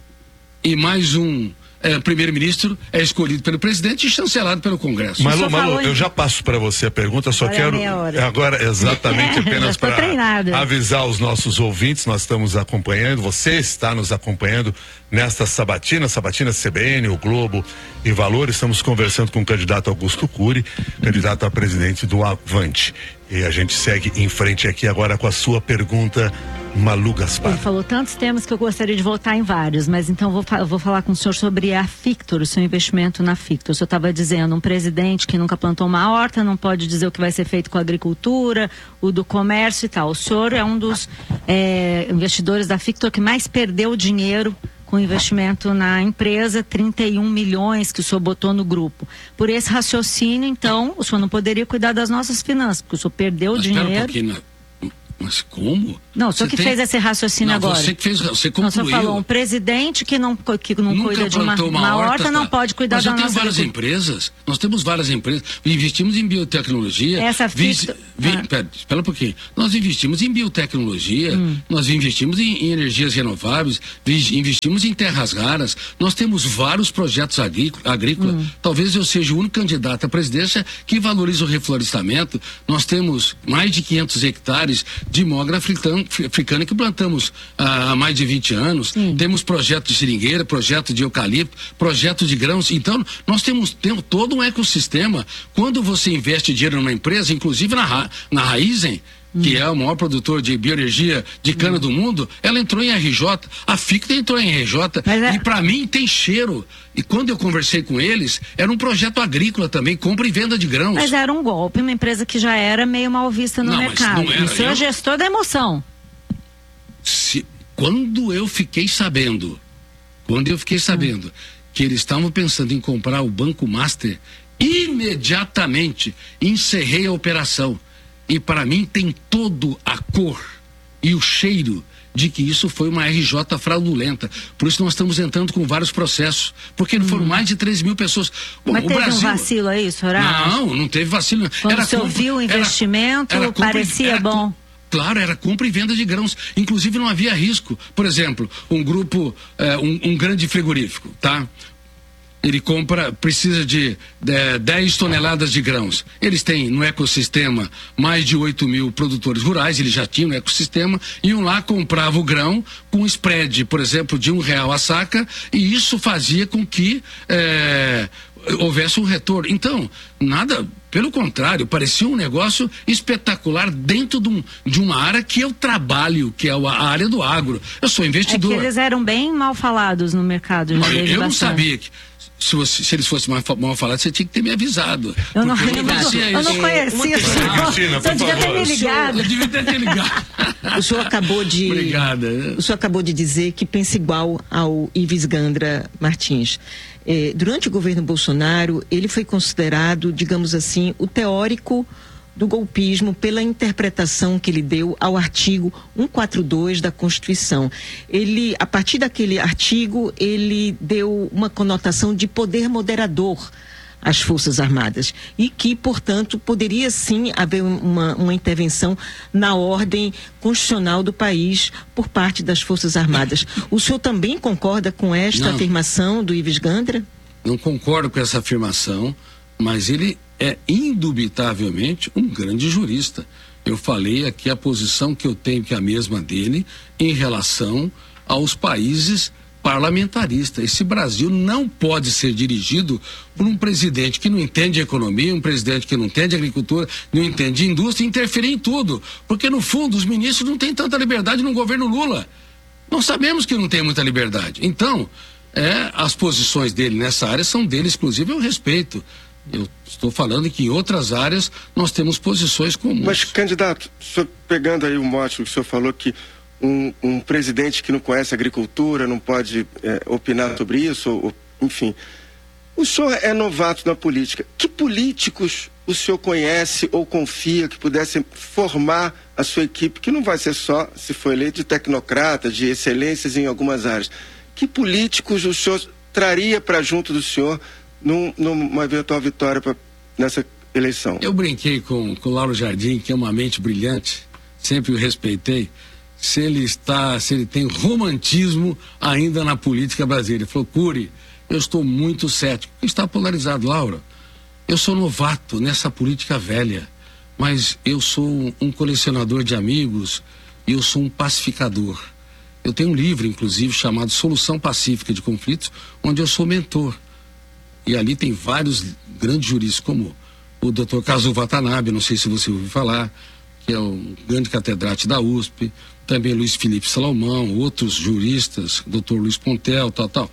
e mais um é, primeiro-ministro é escolhido pelo presidente e chancelado pelo Congresso. Malu, Malu, eu já passo para você a pergunta, só agora quero agora exatamente apenas para avisar os nossos ouvintes, nós estamos acompanhando, você está nos acompanhando nesta sabatina, sabatina C B N, o Globo e Valor. Estamos conversando com o candidato Augusto Cury, candidato a presidente do Avante. E a gente segue em frente aqui agora com a sua pergunta, Malu Gaspar. Ele falou tantos temas que eu gostaria de voltar em vários, mas então vou, vou falar com o senhor sobre a Fictor, o seu investimento na Fictor. O senhor estava dizendo, um presidente que nunca plantou uma horta não pode dizer o que vai ser feito com a agricultura, o do comércio e tal. O senhor é um dos é, investidores da Fictor que mais perdeu dinheiro com investimento na empresa, trinta e um milhões que o senhor botou no grupo. Por esse raciocínio, então, o senhor não poderia cuidar das nossas finanças, porque o senhor perdeu o mas dinheiro. Um mas como? Não, o senhor que tem... fez esse raciocínio não, agora. Você que fez, você concluiu. Não, o senhor falou, um presidente que não, que não cuida de uma, uma, uma horta, horta não pode cuidar Mas da eu nossa... tenho várias empresas, nós temos várias empresas, investimos em biotecnologia. Essa vis, vi, ah. pera, espera um pouquinho. Nós investimos em biotecnologia, hum. nós investimos em, em energias renováveis, investimos em terras raras, nós temos vários projetos agrícolas. Hum. Talvez eu seja o único candidato à presidência que valoriza o reflorestamento. Nós temos mais de quinhentos hectares de mogra africana, africana que plantamos ah, há mais de vinte anos. Sim. Temos projeto de seringueira, projeto de eucalipto, projeto de grãos. Então, nós temos, temos todo um ecossistema. Quando você investe dinheiro numa empresa, inclusive na, na Raizen, hum. que é o maior produtor de bioenergia de cana hum. do mundo, ela entrou em R J, a Ficta entrou em R J, é... e para mim tem cheiro. E quando eu conversei com eles, era um projeto agrícola também, compra e venda de grãos. Mas era um golpe, uma empresa que já era meio mal vista no não, mercado. Não era, o senhor eu... gestor da emoção. Se, quando eu fiquei sabendo, quando eu fiquei sabendo hum. que eles estavam pensando em comprar o Banco Master, imediatamente encerrei a operação. E para mim tem todo a cor e o cheiro de que isso foi uma R J fraudulenta. Por isso nós estamos entrando com vários processos, porque hum. foram mais de três mil pessoas. Bom, Mas o teve Brasil... um vacilo aí, senhor? Não, não teve vacilo. Quando era o senhor compra... viu o investimento, era... Era parecia era... bom. Claro, era compra e venda de grãos. Inclusive não havia risco. Por exemplo, um grupo, eh, um, um grande frigorífico, tá? Ele compra, precisa de, de dez toneladas de grãos. Eles têm no ecossistema mais de oito mil produtores rurais, eles já tinham no ecossistema, iam lá, compravam o grão com spread, por exemplo, de um real a saca, e isso fazia com que eh, houvesse um retorno. Então, nada... Pelo contrário, parecia um negócio espetacular dentro de, um, de uma área que eu trabalho, que é a área do agro. Eu sou investidor. É que eles eram bem mal falados no mercado. Já eu eu não sabia que... Se, você, se eles fossem mal, mal falados, você tinha que ter me avisado. Eu não, eu não conhecia. Eu não conhecia. Você devia ter me ligado. Eu devia ter me ligado. O senhor acabou de... Obrigada. O senhor acabou de dizer que pensa igual ao Ives Gandra Martins. Eh, durante o governo Bolsonaro, ele foi considerado, digamos assim, o teórico do golpismo pela interpretação que ele deu ao artigo cento e quarenta e dois da Constituição. Ele, a partir daquele artigo, ele deu uma conotação de poder moderador às Forças Armadas e que, portanto, poderia sim haver uma, uma intervenção na ordem constitucional do país por parte das Forças Armadas. O senhor também concorda com esta Não. afirmação do Ives Gandra? Não concordo com essa afirmação, mas ele é indubitavelmente um grande jurista. Eu falei aqui a posição que eu tenho, que é a mesma dele, em relação aos países parlamentarista. Esse Brasil não pode ser dirigido por um presidente que não entende economia, um presidente que não entende agricultura, não entende indústria, interferir em tudo. Porque, no fundo, os ministros não têm tanta liberdade no governo Lula. Nós sabemos que não tem muita liberdade. Então, é, as posições dele nessa área são dele, exclusive, eu respeito. Eu estou falando que em outras áreas nós temos posições comuns. Mas, candidato, senhor, pegando aí o mote que o senhor falou que Um, um presidente que não conhece agricultura não pode é, opinar sobre isso, ou, enfim. O senhor é novato na política. Que políticos o senhor conhece ou confia que pudessem formar a sua equipe, que não vai ser só, se for eleito, de tecnocrata, de excelências em algumas áreas? Que políticos o senhor traria para junto do senhor num, numa eventual vitória pra, nessa eleição? Eu brinquei com o Lauro Jardim, que é uma mente brilhante, sempre o respeitei. Se ele está, se ele tem romantismo ainda na política brasileira. Ele falou, Cury, eu estou muito cético. Está polarizado, Laura. Eu sou novato nessa política velha, mas eu sou um colecionador de amigos e eu sou um pacificador. Eu tenho um livro, inclusive, chamado Solução Pacífica de Conflitos, onde eu sou mentor. E ali tem vários grandes juristas, como o doutor Kazuo Watanabe, não sei se você ouviu falar, que é um grande catedrático da U S P, também Luiz Felipe Salomão, outros juristas, doutor Luiz Pontel, tal, tal.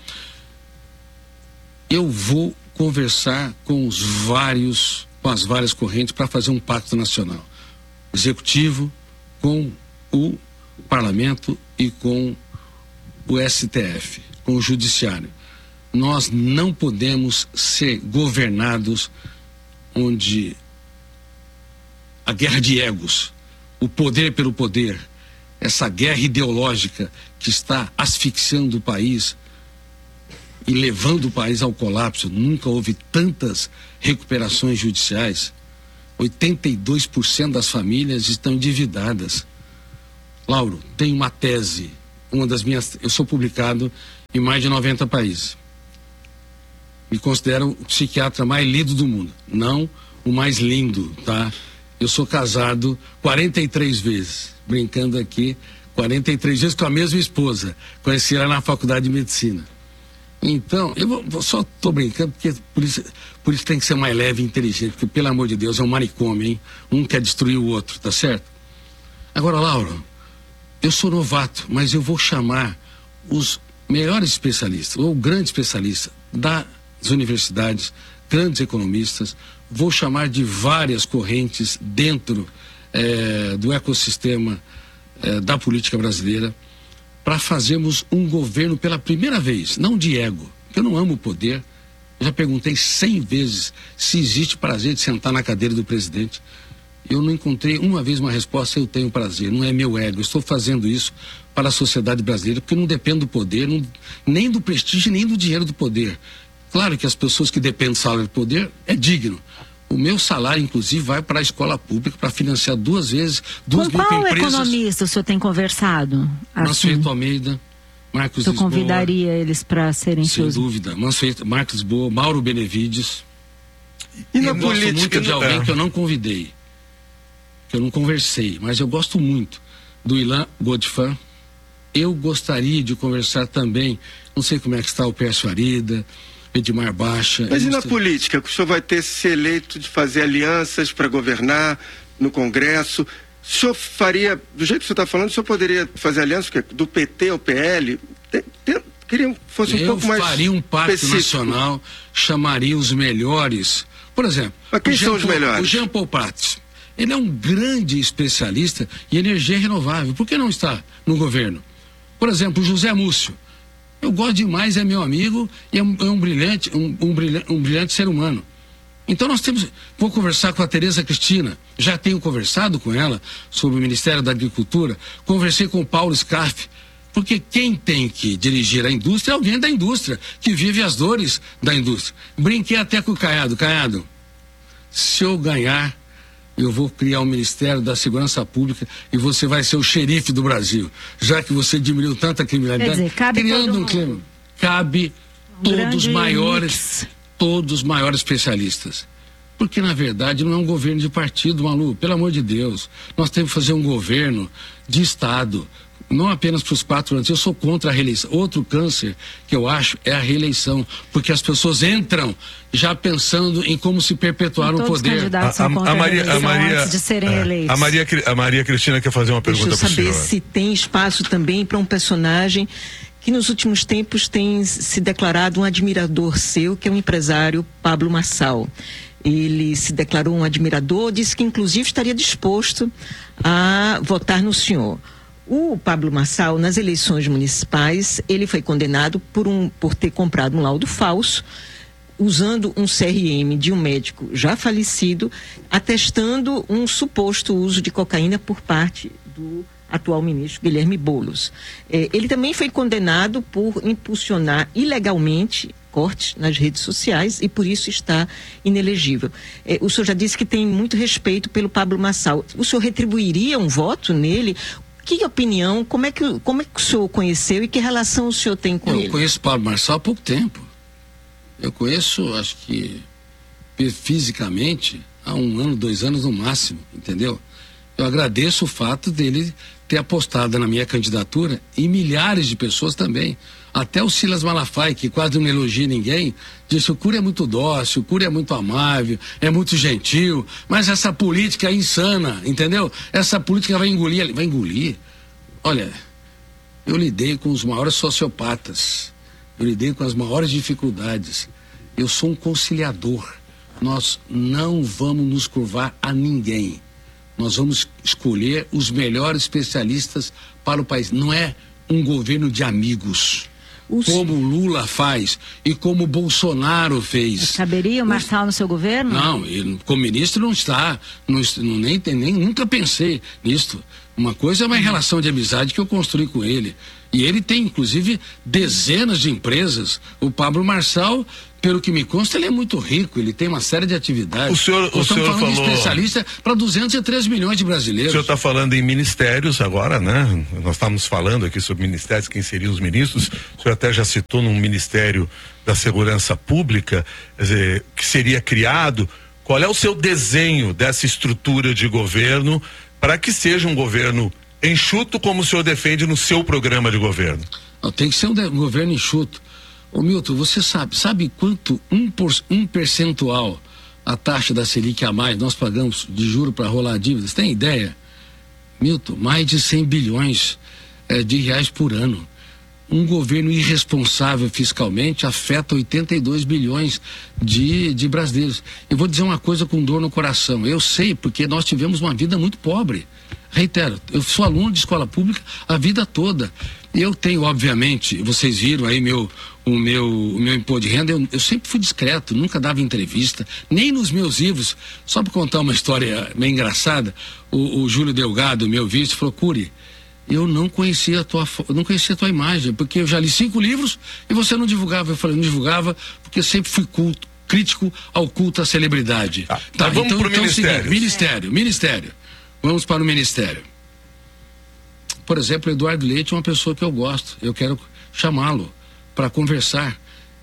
Eu vou conversar com os vários, com as várias correntes para fazer um pacto nacional. Executivo com o Parlamento e com o S T F, com o Judiciário. Nós não podemos ser governados onde a guerra de egos, o poder pelo poder, essa guerra ideológica que está asfixiando o país e levando o país ao colapso. Nunca houve tantas recuperações judiciais. oitenta e dois por cento das famílias estão endividadas. Lauro, tem uma tese, uma das minhas, eu sou publicado em mais de noventa países. Me considero o psiquiatra mais lido do mundo, não o mais lindo, tá? Eu sou casado quarenta e três vezes, brincando aqui, quarenta e três vezes com a mesma esposa, conheci ela na faculdade de medicina. Então, eu vou, só estou brincando, porque por isso, por isso tem que ser mais leve e inteligente, porque, pelo amor de Deus, é um manicômio, hein? Um quer destruir o outro, tá certo? Agora, Lauro, eu sou novato, mas eu vou chamar os melhores especialistas, ou grandes especialistas das universidades, grandes economistas, vou chamar de várias correntes dentro eh, do ecossistema eh, da política brasileira, para fazermos um governo pela primeira vez, não de ego, porque eu não amo o poder. Eu já perguntei cem vezes se existe prazer de sentar na cadeira do presidente. Eu não encontrei uma vez uma resposta, eu tenho prazer, não é meu ego. Eu estou fazendo isso para a sociedade brasileira, porque não depende do poder, não, nem do prestígio, nem do dinheiro do poder. Claro que as pessoas que dependem do salário do poder é digno. O meu salário, inclusive, vai para a escola pública para financiar duas vezes, duas Com mil qual empresas. economista o senhor tem conversado? Mansueto Almeida, Marcos Eu Lisboa. convidaria eles para serem Sem seus... dúvida. Mansueto, Marcos Lisboa, Mauro Benevides. E na eu gosto política, muito de não- alguém é. que eu não convidei, que eu não conversei, mas eu gosto muito do Ilan Godfan. Eu gostaria de conversar também, não sei como é que está o Pércio Arida, Edmar Baixa. Mas eu e na gostaria- política? O senhor vai ter se eleito de fazer alianças para governar no Congresso. O senhor faria, do jeito que o senhor está falando, o senhor poderia fazer aliança porque, do P T ao P L? Tem, tem, queria que fosse um eu pouco mais faria um pacto específico. nacional, chamaria os melhores. Por exemplo, Mas quem o Jean são os Paul- melhores? O Jean Paul Prats. Ele é um grande especialista em energia renovável. Por que não está no governo? Por exemplo, o José Múcio. Eu gosto demais, é meu amigo e é um, é um brilhante, um, um, brilhante, um brilhante ser humano. Então nós temos, vou conversar com a Tereza Cristina, já tenho conversado com ela sobre o Ministério da Agricultura, conversei com o Paulo Scarfe, porque quem tem que dirigir a indústria é alguém da indústria, que vive as dores da indústria. Brinquei até com o Caiado, Caiado, se eu ganhar, eu vou criar o Ministério da Segurança Pública e você vai ser o xerife do Brasil, já que você diminuiu tanta criminalidade. Quer dizer, cabe criando todo um mundo. clima. Cabe Um todos os grande maiores, mix. todos os maiores especialistas. Porque, na verdade, não é um governo de partido, Malu, pelo amor de Deus. Nós temos que fazer um governo de Estado, não apenas para os quatro anos. Eu sou contra a reeleição. Outro câncer que eu acho é a reeleição, porque as pessoas entram já pensando em como se perpetuar no Todos os poder. candidatos são contra a reeleição antes de serem é, eleitos. a Maria, Cri- a Maria Cristina quer fazer uma Deixa pergunta eu para o saber senhor. se tem espaço também para um personagem que nos últimos tempos tem se declarado um admirador seu, que é o empresário Pablo Marçal. Ele se declarou um admirador, disse que inclusive estaria disposto a votar no senhor. O Pablo Marçal, nas eleições municipais, ele foi condenado por, um, por ter comprado um laudo falso, usando um C R M de um médico já falecido, atestando um suposto uso de cocaína por parte do atual ministro Guilherme Boulos. Eh, ele também foi condenado por impulsionar ilegalmente cortes nas redes sociais e por isso está inelegível. Eh, o senhor já disse que tem muito respeito pelo Pablo Marçal. O senhor retribuiria um voto nele? Que opinião, como é que, como é que o senhor o conheceu e que relação o senhor tem com Eu ele? conheço o Pablo Marçal há pouco tempo. Eu conheço, acho que fisicamente, há um ano, dois anos no máximo, entendeu? Eu agradeço o fato dele ter apostado na minha candidatura e milhares de pessoas também. Até o Silas Malafaia, que quase não elogia ninguém, disse: o Cury é muito dócil, o Cury é muito amável, é muito gentil, mas essa política é insana, entendeu? Essa política vai engolir, vai engolir. Olha, eu lidei com os maiores sociopatas, eu lidei com as maiores dificuldades. Eu sou um conciliador. Nós não vamos nos curvar a ninguém. Nós vamos escolher os melhores especialistas para o país. Não é um governo de amigos. Os... como o Lula faz e como o Bolsonaro fez. Caberia o Marçal no seu governo? Não, ele, como ministro não está, não, não, nem, nem, nunca pensei nisso. Uma coisa é uma relação de amizade que eu construí com ele. E ele tem, inclusive, dezenas de empresas. O Pablo Marçal, pelo que me consta, ele é muito rico, ele tem uma série de atividades. O senhor, Nós o senhor estamos falando falou... de especialista para duzentos e três milhões de brasileiros. O senhor está falando em ministérios agora, né? Nós estamos falando aqui sobre ministérios, quem seriam os ministros. O senhor até já citou num Ministério da Segurança Pública, quer dizer, que seria criado. Qual é o seu desenho dessa estrutura de governo para que seja um governo enxuto, como o senhor defende no seu programa de governo? Não, tem que ser um, de, um governo enxuto. Ô Milton, você sabe, sabe quanto um, por, um percentual a taxa da Selic a mais nós pagamos de juro para rolar a dívida? Você tem ideia? Milton, mais de cem bilhões é, de reais por ano. Um governo irresponsável fiscalmente afeta oitenta e dois bilhões de, de brasileiros. Eu vou dizer uma coisa com dor no coração. Eu sei, porque nós tivemos uma vida muito pobre. Reitero, eu sou aluno de escola pública a vida toda. Eu tenho, obviamente, vocês viram aí meu, o, meu, o meu imposto de renda, eu, eu sempre fui discreto, nunca dava entrevista, nem nos meus livros. Só para contar uma história meio engraçada, o, o Júlio Delgado, meu vice, falou: Cury, eu não conhecia a tua, eu não conhecia a tua imagem, porque eu já li cinco livros e você não divulgava. Eu falei, não divulgava porque eu sempre fui culto, crítico ao culto à celebridade. Ah, tá, mas vamos então, pro então, ministério. Seguinte, ministério, ministério. Vamos para o ministério. Por exemplo, Eduardo Leite é uma pessoa que eu gosto. Eu quero chamá-lo para conversar.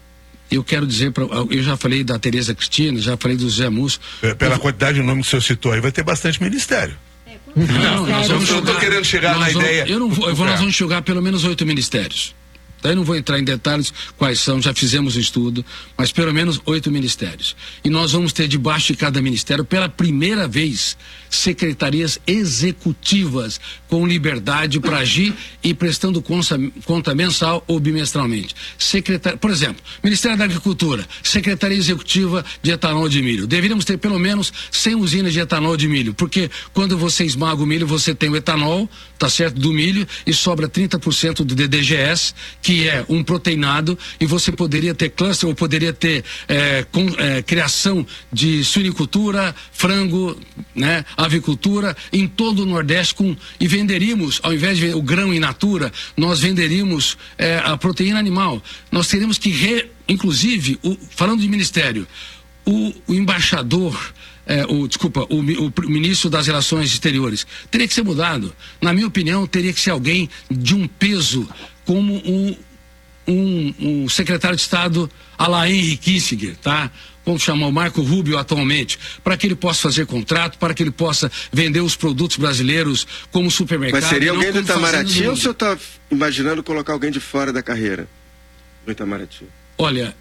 Eu quero dizer, pra, eu já falei da Tereza Cristina, já falei do Zé Múcio. Pela eu, quantidade de nome que o senhor citou aí, vai ter bastante ministério. Não, nós vamos eu estou querendo chegar na vamos, ideia. Eu não vou, eu vou, nós vamos jogar pelo menos oito ministérios. Daí não vou entrar em detalhes quais são, já fizemos o estudo, mas pelo menos oito ministérios. E nós vamos ter debaixo de cada ministério, pela primeira vez, secretarias executivas com liberdade para agir e prestando conta, conta mensal ou bimestralmente. Secretar, por exemplo, Ministério da Agricultura, Secretaria Executiva de Etanol de Milho. Deveríamos ter pelo menos cem usinas de etanol de milho, porque quando você esmaga o milho, você tem o etanol, tá certo, do milho, e sobra trinta por cento do D D G S, que que é um proteinado, e você poderia ter cluster, ou poderia ter é, com, é, criação de suinicultura, frango, né, avicultura, em todo o Nordeste, com, e venderíamos, ao invés de o grão in natura, nós venderíamos é, a proteína animal. Nós teríamos que, re, inclusive, o, falando de ministério, o, o embaixador, É, o, desculpa, o, o, o ministro das Relações Exteriores teria que ser mudado. Na minha opinião, teria que ser alguém de um peso como um, um, um secretário de Estado a la Henry Kissinger, tá? Vamos chamar o Marco Rubio atualmente, para que ele possa fazer contrato, para que ele possa vender os produtos brasileiros como supermercado. Mas seria alguém do Itamaraty, ou o senhor está imaginando colocar alguém de fora da carreira do Itamaraty? Olha,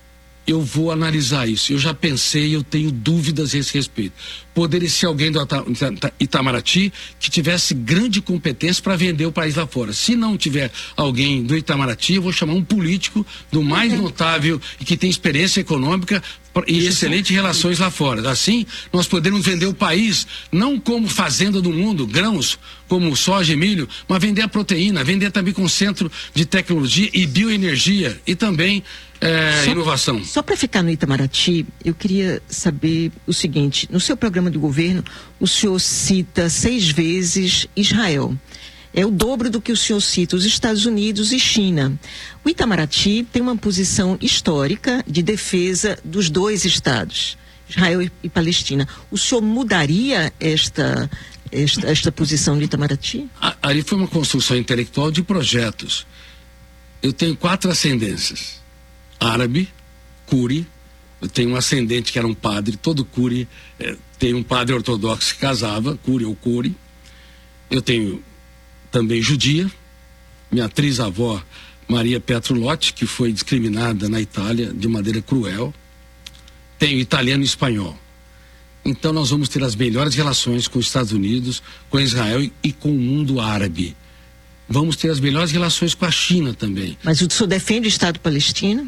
eu vou analisar isso. Eu já pensei, eu tenho dúvidas a esse respeito. Poderia ser alguém do Itamaraty que tivesse grande competência para vender o país lá fora. Se não tiver alguém do Itamaraty, eu vou chamar um político do mais notável e que tem experiência econômica e excelentes relações lá fora. Assim, nós podemos vender o país não como fazenda do mundo, grãos como soja e milho, mas vender a proteína, vender também com centro de tecnologia e bioenergia e também é, só, inovação. Só para ficar no Itamaraty, eu queria saber o seguinte: no seu programa de governo, o senhor cita seis vezes Israel. É o dobro do que o senhor cita os Estados Unidos e China. O Itamaraty tem uma posição histórica de defesa dos dois estados, Israel e, e Palestina. O senhor mudaria esta, esta, esta posição do Itamaraty? Ali foi uma construção intelectual de projetos. Eu tenho quatro ascendências: árabe, Cury. Eu tenho um ascendente que era um padre, todo Cury é, tem um padre ortodoxo que casava, Cury ou Cury. Eu tenho também judia, minha atriz-avó Maria Petrulotti, que foi discriminada na Itália de maneira cruel. Tenho italiano e espanhol. Então nós vamos ter as melhores relações com os Estados Unidos, com Israel e, e com o mundo árabe. Vamos ter as melhores relações com a China também. Mas o senhor defende o Estado palestino?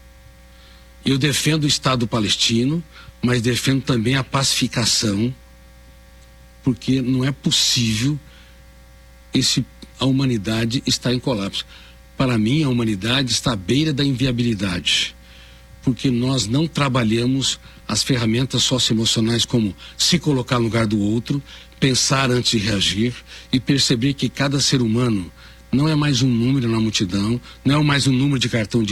Eu defendo o Estado palestino, mas defendo também a pacificação, porque não é possível esse, a humanidade está em colapso. para mim, a humanidade está à beira da inviabilidade, porque nós não trabalhamos as ferramentas socioemocionais como se colocar no lugar do outro, pensar antes de reagir e perceber que cada ser humano não é mais um número na multidão, não é mais um número de cartão de